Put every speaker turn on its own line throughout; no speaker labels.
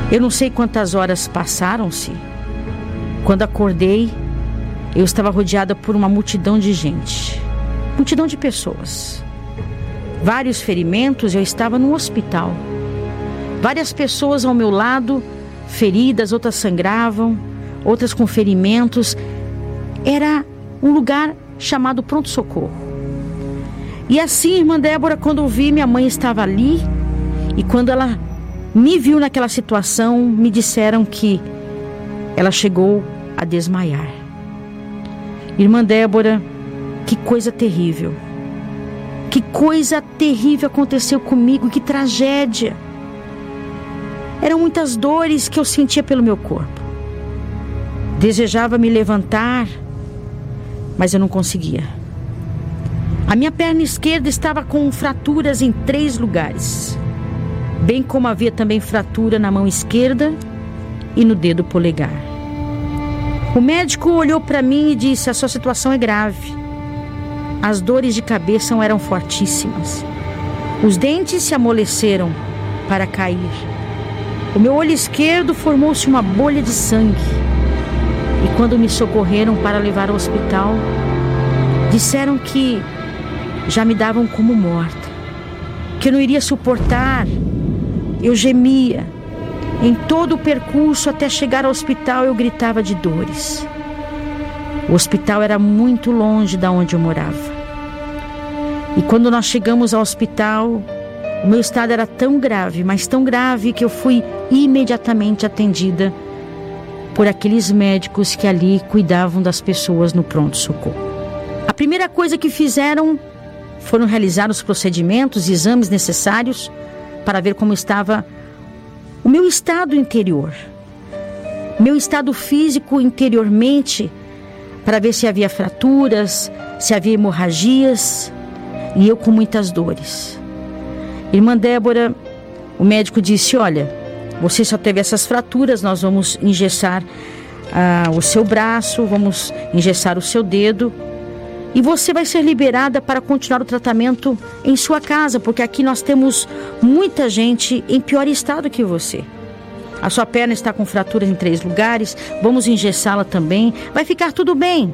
Eu não sei quantas horas passaram-se. Quando acordei, eu estava rodeada por uma multidão de gente. Multidão de pessoas. Vários ferimentos, eu estava no hospital. Várias pessoas ao meu lado, feridas, outras sangravam, outras com ferimentos. Era um lugar chamado pronto-socorro. E assim, irmã Débora, quando eu vi, minha mãe estava ali. E quando ela me viu naquela situação, me disseram que ela chegou a desmaiar. Irmã Débora, que coisa terrível. Que coisa terrível aconteceu comigo, que tragédia. Eram muitas dores que eu sentia pelo meu corpo. Desejava me levantar, mas eu não conseguia. A minha perna esquerda estava com fraturas em 3 lugares, bem como havia também fratura na mão esquerda e no dedo polegar. O médico olhou para mim e disse: a sua situação é grave. As dores de cabeça eram fortíssimas. Os dentes se amoleceram para cair. O meu olho esquerdo formou-se uma bolha de sangue. E quando me socorreram para levar ao hospital, disseram que já me davam como morta, que eu não iria suportar. Eu gemia. Em todo o percurso até chegar ao hospital eu gritava de dores. O hospital era muito longe da onde eu morava. E quando nós chegamos ao hospital, o meu estado era tão grave, mas tão grave, que eu fui imediatamente atendida por aqueles médicos que ali cuidavam das pessoas no pronto-socorro. A primeira coisa que fizeram foram realizar os procedimentos e exames necessários para ver como estava o meu estado interior, meu estado físico interiormente, para ver se havia fraturas, se havia hemorragias, e eu com muitas dores. Irmã Débora, o médico disse: olha, você só teve essas fraturas, nós vamos engessar o seu braço, vamos engessar o seu dedo, e você vai ser liberada para continuar o tratamento em sua casa, porque aqui nós temos muita gente em pior estado que você. A sua perna está com fraturas em 3 lugares, vamos engessá-la também, vai ficar tudo bem.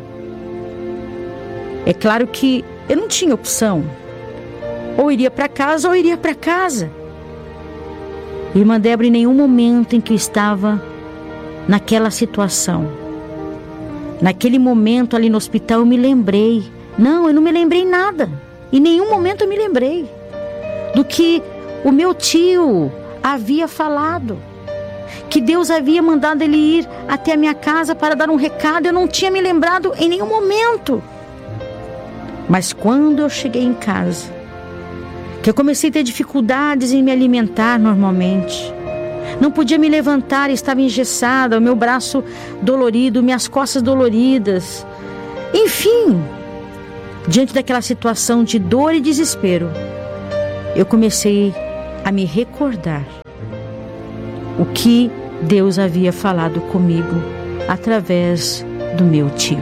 É claro que eu não tinha opção. Ou iria para casa ou iria para casa. Irmã Débora, em nenhum momento em que eu estava naquela situação, naquele momento ali no hospital, eu me lembrei. Não, eu não me lembrei nada. Em nenhum momento eu me lembrei do que o meu tio havia falado, que Deus havia mandado ele ir até a minha casa para dar um recado. Eu não tinha me lembrado em nenhum momento. Mas quando eu cheguei em casa, que eu comecei a ter dificuldades em me alimentar normalmente, não podia me levantar, estava engessada, o meu braço dolorido, minhas costas doloridas. Enfim, diante daquela situação de dor e desespero, eu comecei a me recordar o que Deus havia falado comigo através do meu tio.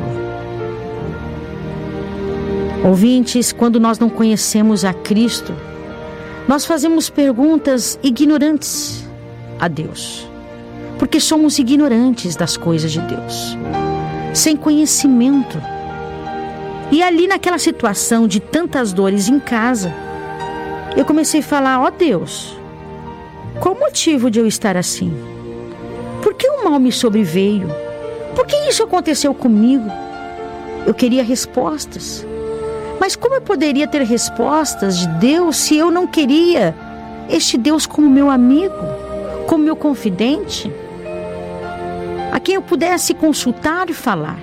Ouvintes, quando nós não conhecemos a Cristo, nós fazemos perguntas ignorantes a Deus, porque somos ignorantes das coisas de Deus, sem conhecimento. E ali naquela situação de tantas dores em casa, eu comecei a falar: ó Deus, qual o motivo de eu estar assim? Por que o mal me sobreveio? Por que isso aconteceu comigo? Eu queria respostas. Mas como eu poderia ter respostas de Deus se eu não queria este Deus como meu amigo, como meu confidente, a quem eu pudesse consultar e falar?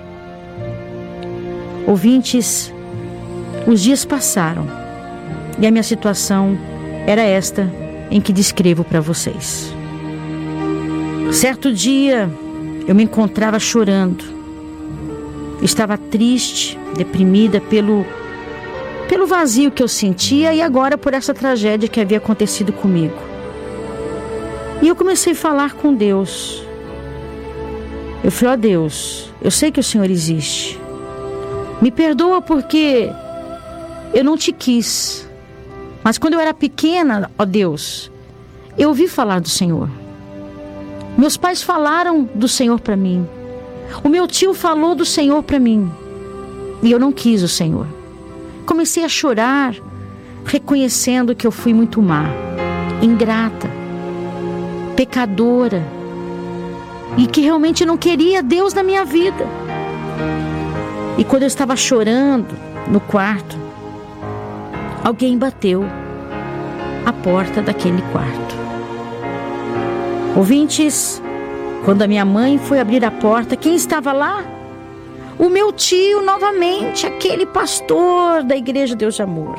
Ouvintes, os dias passaram e a minha situação era esta em que descrevo para vocês. Certo dia, eu me encontrava chorando. Estava triste, deprimida pelo vazio que eu sentia e agora por essa tragédia que havia acontecido comigo. E eu comecei a falar com Deus. Eu falei: ó Deus, eu sei que o Senhor existe. Me perdoa porque eu não te quis. Mas quando eu era pequena, ó Deus, eu ouvi falar do Senhor. Meus pais falaram do Senhor para mim. O meu tio falou do Senhor para mim. E eu não quis o Senhor. Comecei a chorar, reconhecendo que eu fui muito má, ingrata, pecadora, e que realmente não queria Deus na minha vida. E quando eu estava chorando no quarto, alguém bateu a porta daquele quarto. Ouvintes, quando a minha mãe foi abrir a porta, quem estava lá? O meu tio novamente, aquele pastor da Igreja Deus de Amor.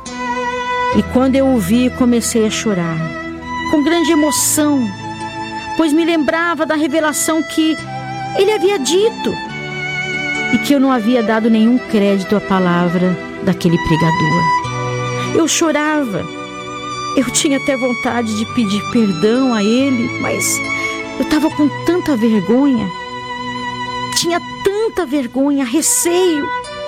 E quando eu o vi, comecei a chorar, com grande emoção, pois me lembrava da revelação que ele havia dito e que eu não havia dado nenhum crédito à palavra daquele pregador. Eu chorava, eu tinha até vontade de pedir perdão a ele, mas eu estava com tanta vergonha, tinha tanta vergonha, receio.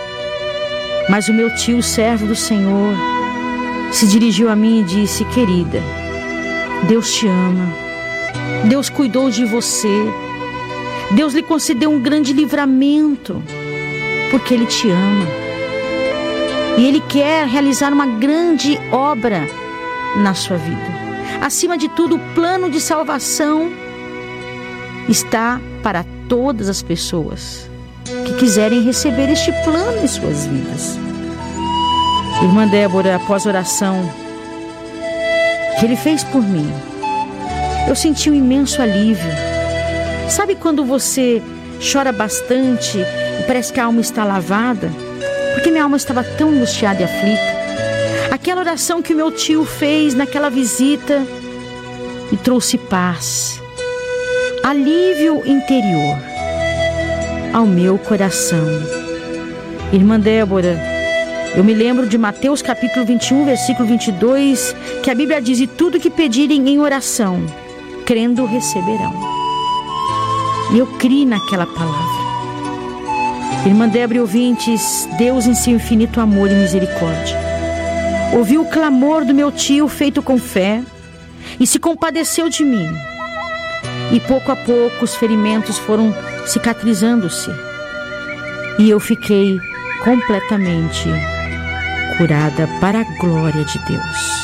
Mas o meu tio, servo do Senhor, se dirigiu a mim e disse: querida, Deus te ama, Deus cuidou de você, Deus lhe concedeu um grande livramento, porque Ele te ama. E Ele quer realizar uma grande obra na sua vida. Acima de tudo, o plano de salvação está para todas as pessoas que quiserem receber este plano em suas vidas. Irmã Débora, após a oração que Ele fez por mim, eu senti um imenso alívio. Sabe quando você chora bastante e parece que a alma está lavada? Porque minha alma estava tão angustiada e aflita. Aquela oração que o meu tio fez naquela visita me trouxe paz, alívio interior ao meu coração. Irmã Débora, eu me lembro de Mateus capítulo 21, versículo 22, que a Bíblia diz: e tudo que pedirem em oração, crendo receberão. E eu criei naquela palavra. Irmã Débora e ouvintes, Deus em seu infinito amor e misericórdia ouviu o clamor do meu tio feito com fé e se compadeceu de mim. E pouco a pouco os ferimentos foram cicatrizando-se e eu fiquei completamente curada para a glória de Deus.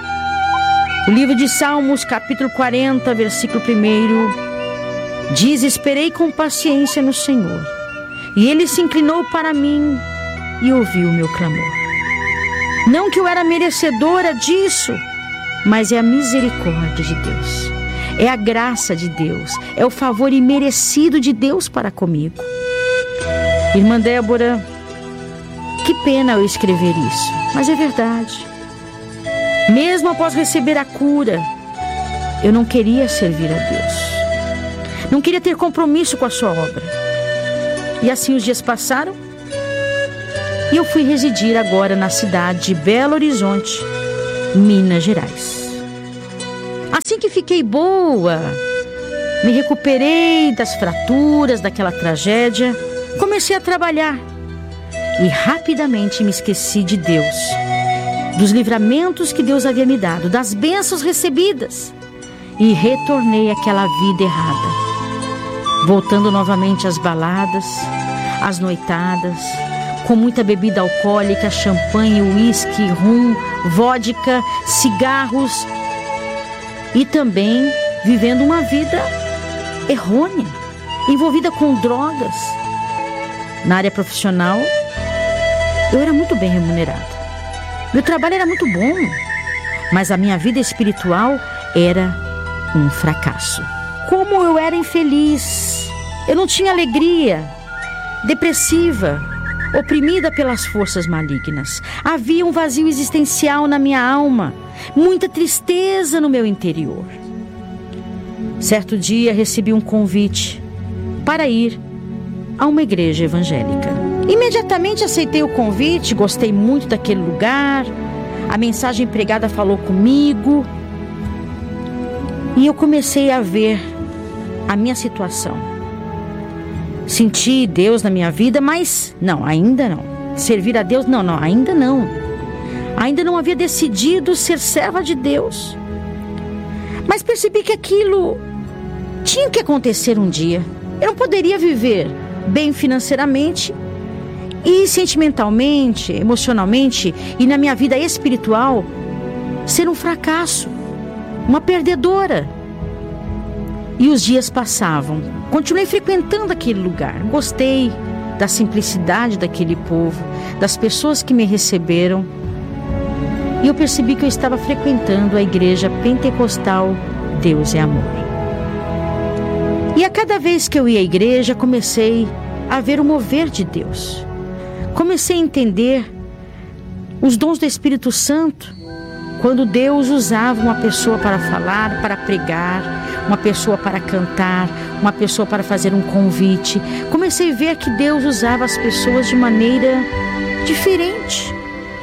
O livro de Salmos, capítulo 40, versículo 1, diz: esperei com paciência no Senhor, e Ele se inclinou para mim e ouviu o meu clamor. Não que eu era merecedora disso, mas é a misericórdia de Deus, é a graça de Deus, é o favor imerecido de Deus para comigo. Irmã Débora, que pena eu escrever isso, mas é verdade. Mesmo após receber a cura, eu não queria servir a Deus, não queria ter compromisso com a sua obra. E assim os dias passaram e eu fui residir agora na cidade de Belo Horizonte, Minas Gerais. Assim que fiquei boa, me recuperei das fraturas daquela tragédia, comecei a trabalhar e rapidamente me esqueci de Deus, dos livramentos que Deus havia me dado, das bênçãos recebidas, e retornei àquela vida errada, voltando novamente às baladas, às noitadas, com muita bebida alcoólica, champanhe, uísque, rum, vodka, cigarros, e também vivendo uma vida errônea, envolvida com drogas. Na área profissional, eu era muito bem remunerada. Meu trabalho era muito bom, mas a minha vida espiritual era um fracasso. Como eu era infeliz, eu não tinha alegria, depressiva, oprimida pelas forças malignas. Havia um vazio existencial na minha alma, muita tristeza no meu interior. Certo dia recebi um convite para ir a uma igreja evangélica. Imediatamente aceitei o convite, gostei muito daquele lugar, a mensagem pregada falou comigo e eu comecei a ver a minha situação. Senti Deus na minha vida, mas não, ainda não. Servir a Deus, não, ainda não. Ainda não havia decidido ser serva de Deus. Mas percebi que aquilo tinha que acontecer um dia. Eu não poderia viver bem financeiramente e sentimentalmente, emocionalmente e na minha vida espiritual ser um fracasso, uma perdedora. E os dias passavam. Continuei frequentando aquele lugar. Gostei da simplicidade daquele povo, das pessoas que me receberam. E eu percebi que eu estava frequentando a igreja pentecostal Deus é Amor. E a cada vez que eu ia à igreja, comecei a ver o mover de Deus. Comecei a entender os dons do Espírito Santo, quando Deus usava uma pessoa para falar, para pregar, uma pessoa para cantar, uma pessoa para fazer um convite. Comecei a ver que Deus usava as pessoas de maneira diferente.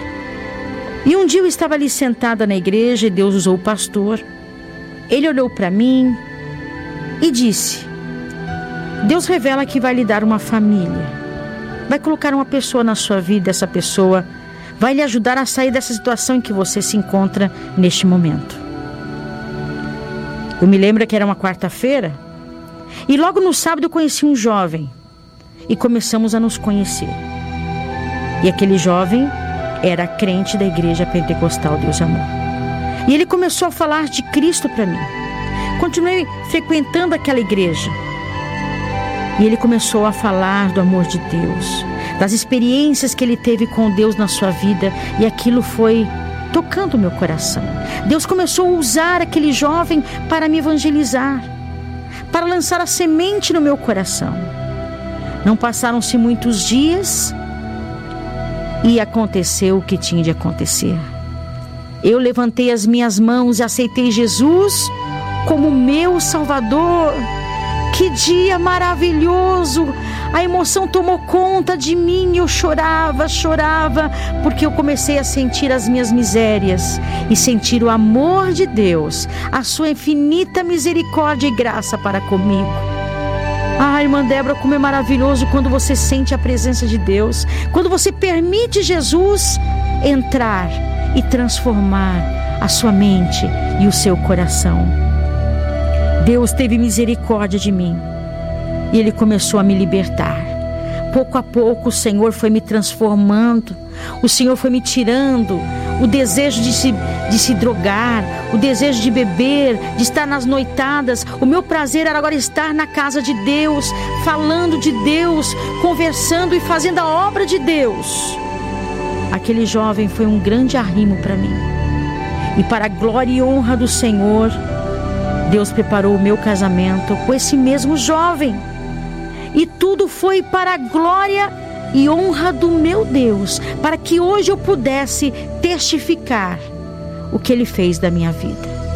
E um dia eu estava ali sentada na igreja e Deus usou o pastor. Ele olhou para mim e disse: Deus revela que vai lhe dar uma família, vai colocar uma pessoa na sua vida. Essa pessoa vai lhe ajudar a sair dessa situação em que você se encontra neste momento. Eu me lembro que era uma quarta-feira e logo no sábado eu conheci um jovem e começamos a nos conhecer. E aquele jovem era crente da igreja pentecostal Deus é Amor. E ele começou a falar de Cristo para mim. Continuei frequentando aquela igreja. E ele começou a falar do amor de Deus, das experiências que ele teve com Deus na sua vida. E aquilo foi tocando o meu coração. Deus começou a usar aquele jovem para me evangelizar, para lançar a semente no meu coração. Não passaram-se muitos dias e aconteceu o que tinha de acontecer. Eu levantei as minhas mãos e aceitei Jesus como meu Salvador. Que dia maravilhoso! A emoção tomou conta de mim. Eu chorava, porque eu comecei a sentir as minhas misérias e sentir o amor de Deus, a sua infinita misericórdia e graça para comigo. Ah, irmã Débora, como é maravilhoso quando você sente a presença de Deus, quando você permite Jesus entrar e transformar a sua mente e o seu coração. Deus teve misericórdia de mim e Ele começou a me libertar. Pouco a pouco o Senhor foi me transformando, o Senhor foi me tirando o desejo de se drogar, o desejo de beber, de estar nas noitadas. O meu prazer era agora estar na casa de Deus, falando de Deus, conversando e fazendo a obra de Deus. Aquele jovem foi um grande arrimo para mim. E para a glória e honra do Senhor, Deus preparou o meu casamento com esse mesmo jovem. E tudo foi para a glória e honra do meu Deus, para que hoje eu pudesse testificar o que Ele fez da minha vida.